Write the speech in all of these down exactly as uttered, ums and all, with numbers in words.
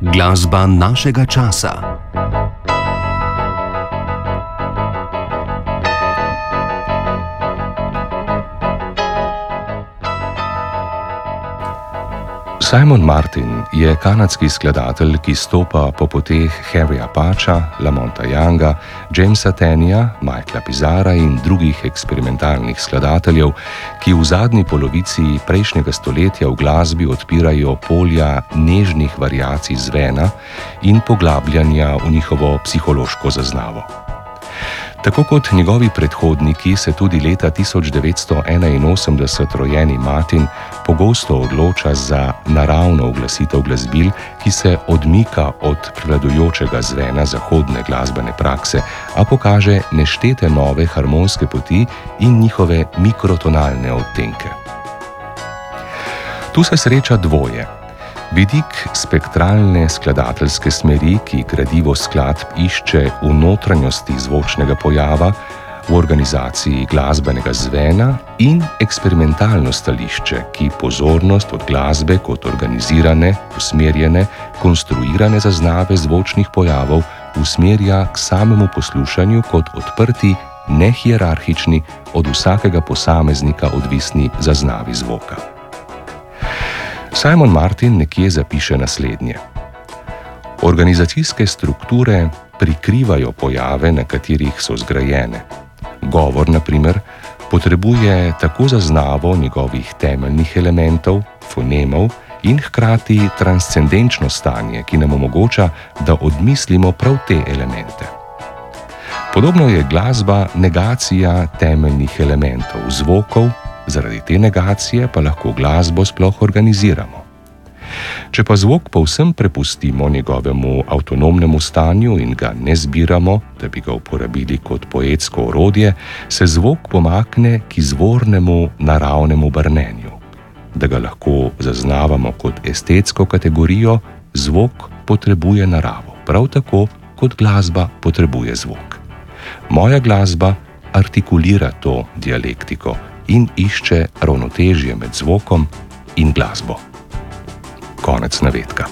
Glasba našega časa. Simon Martin je kanadski skladatelj, ki stopa po poteh Harryja Pacha, Lamonta Younga, Jamesa Tennija, Michaela Pizzara in drugih eksperimentalnih skladateljev, ki v zadnji polovici prejšnjega stoletja v glasbi odpirajo polja nežnih variacij zvena in poglabljanja v njihovo psihološko zaznavo. Tako kot njegovi predhodniki se tudi leta tisoč devetsto enainosemdeset rojeni Martin pogosto odloča za naravno uglasitev glasbil, ki se odmika od prevladujočega zvena zahodne glasbene prakse, a pokaže neštete nove harmonske poti in njihove mikrotonalne odtenke. Tu se sreča dvoje. Vidik spektralne skladateljske smeri, ki gradivo skladb išče v notranjosti zvočnega pojava, v organizaciji glasbenega zvena, in eksperimentalno stališče, ki pozornost od glasbe kot organizirane, usmerjene, konstruirane zaznave zvočnih pojavov usmerja k samemu poslušanju kot odprti, nehierarhični, od vsakega posameznika odvisni zaznavi zvoka. Simon Martin nekje zapiše naslednje. Organizacijske strukture prikrivajo pojave, na katerih so zgrajene. Govor, na primer, potrebuje tako zaznavo njegovih temeljnih elementov, fonemov, in hkrati transcendenčno stanje, ki nam omogoča, da odmislimo prav te elemente. Podobno je glasba negacija temeljnih elementov, zvokov, zaradi te negacije pa lahko glasbo sploh organiziramo. Če pa zvok povsem prepustimo njegovemu avtonomnemu stanju in ga ne zbiramo, da bi ga uporabili kot poetsko orodje, se zvok pomakne k izvornemu naravnemu brnenju. Da ga lahko zaznavamo kot estetsko kategorijo, zvok potrebuje naravo, prav tako kot glasba potrebuje zvok. Moja glasba artikulira to dialektiko in išče ravnotežje med zvokom in glasbo. Konec navedka.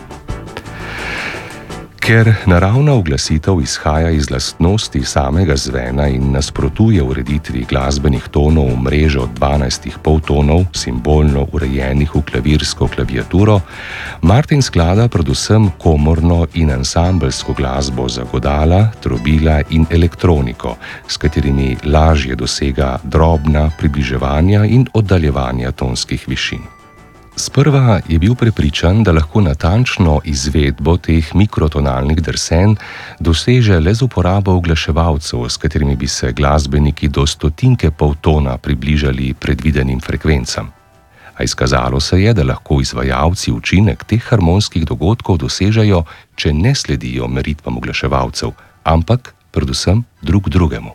Ker naravna uglasitev izhaja iz lastnosti samega zvena in nasprotuje ureditvi glasbenih tonov v mrežo dvanajstih poltonov, simbolno urejenih v klavirsko klaviaturo, Martin sklada predvsem komorno in ansambelsko glasbo za godala, trobila in elektroniko, s katerimi lažje dosega drobna približevanja in oddaljevanja tonskih višin. Sprva je bil prepričan, da lahko natančno izvedbo teh mikrotonalnih drsenj doseže le z uporabo uglaševalcev, s katerimi bi se glasbeniki do stotinke poltona približali predvidenim frekvencam. A izkazalo se je, da lahko izvajalci učinek teh harmonskih dogodkov dosežejo, če ne sledijo meritvam uglaševalcev, ampak predvsem drug drugemu.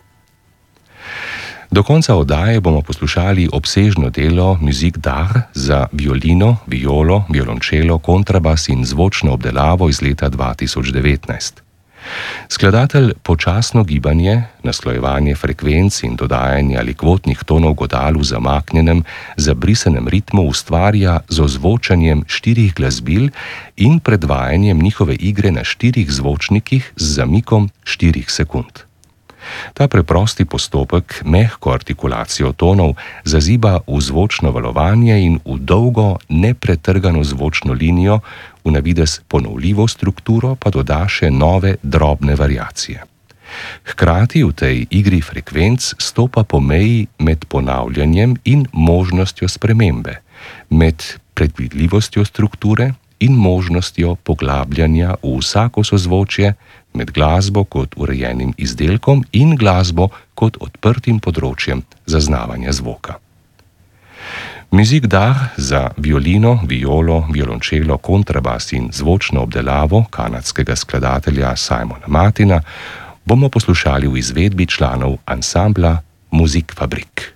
Do konca oddaje bomo poslušali obsežno delo Musique d'art za violino, violo, violončelo, kontrabas in zvočno obdelavo iz leta dva tisoč devetnajst. Skladatelj počasno gibanje, naslojevanje frekvenc in dodajanje alikvotnih tonov godal v zamaknjenem, zabrisanem ritmu ustvarja z ozvočanjem štirih glasbil in predvajanjem njihove igre na štirih zvočnikih z zamikom štirih sekund. Ta preprosti postopek mehko artikulacijo tonov zaziba v zvočno valovanje in v dolgo, nepretrgano zvočno linijo, v navidez ponovljivo strukturo pa doda še nove drobne variacije. Hkrati v tej igri frekvenc stopa po meji med ponavljanjem in možnostjo spremembe, med predvidljivostjo strukture in možnostjo poglabljanja v vsako sozvočje, med glasbo kot urejenim izdelkom in glasbo kot odprtim področjem zaznavanja zvoka. Musique d'art za violino, violo, violončelo, kontrabas in zvočno obdelavo kanadskega skladatelja Simona Martina bomo poslušali v izvedbi članov ansambla Musikfabrik.